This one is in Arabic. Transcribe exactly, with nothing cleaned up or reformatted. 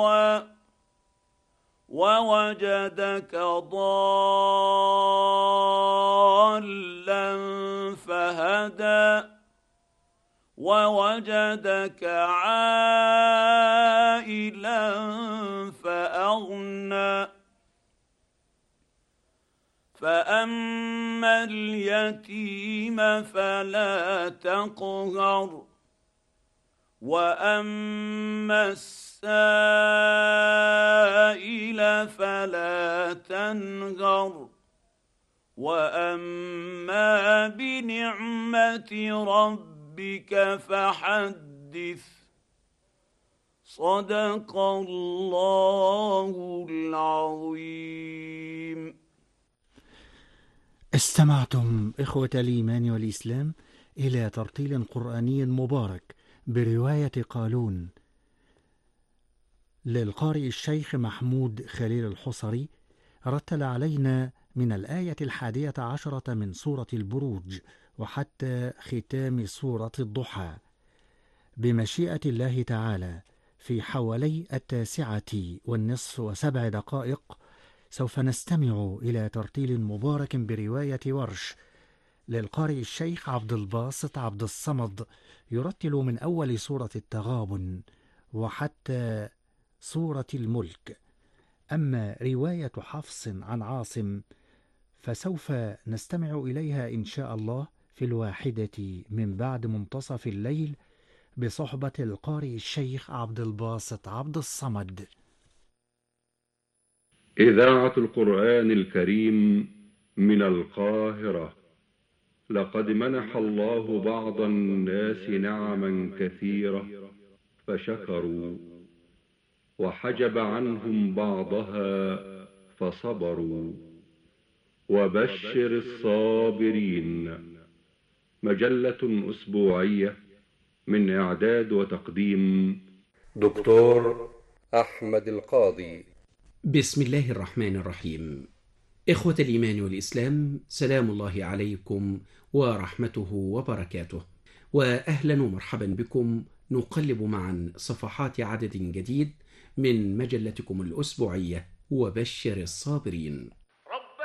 ووجدك ضالا فهدى ووجدك عائلا فأغنى فأما اليتيم فلا تقهر وأما السائل فلا تنهر وأما بنعمة ربك فحدث. صدق الله العظيم. استمعتم إخوة الإيمان والإسلام إلى ترتيل قرآني مبارك برواية قالون للقارئ الشيخ محمود خليل الحصري، رتل علينا من الآية الحادية عشرة من سورة البروج وحتى ختام سورة الضحى بمشيئة الله تعالى. في حوالي التاسعة والنصف وسبع دقائق سوف نستمع إلى ترتيل مبارك برواية ورش للقارئ الشيخ عبد الباسط عبد الصمد، يرتل من أول سورة التغابن وحتى سورة الملك. أما رواية حفص عن عاصم فسوف نستمع إليها إن شاء الله في الواحدة من بعد منتصف الليل بصحبة القارئ الشيخ عبد الباسط عبد الصمد. إذاعة القرآن الكريم من القاهرة. لقد منح الله بعض الناس نعما كثيرة فشكروا، وحجب عنهم بعضها فصبروا. وبشر الصابرين. مجلة أسبوعية من إعداد وتقديم دكتور أحمد القاضي. بسم الله الرحمن الرحيم. إخوة الإيمان والإسلام، سلام الله عليكم ورحمته وبركاته، وأهلا ومرحبا بكم. نقلب معا صفحات عدد جديد من مجلتكم الأسبوعية وبشر الصابرين.